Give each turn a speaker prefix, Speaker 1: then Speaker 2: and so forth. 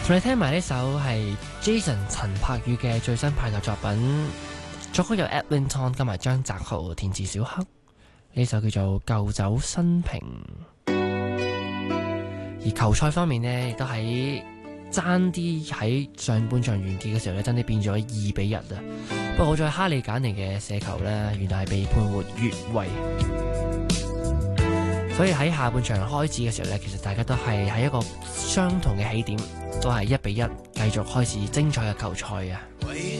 Speaker 1: 同你聽埋呢首係 Jason 陳柏宇嘅最新派台作品，作曲有 Edwin Tong 加埋張澤豪，填詞小黑。呢首叫做舊酒新瓶。而球賽方面呢，亦都喺爭啲喺上半場完結嘅時候咧，爭啲變咗2-1啊！不過好在哈利簡尼嘅射球呢，原來係被判活越位。所以喺下半場開始嘅時候呢，其實大家都係喺一個相同嘅起點，都係1-1，繼續開始精彩嘅球賽啊！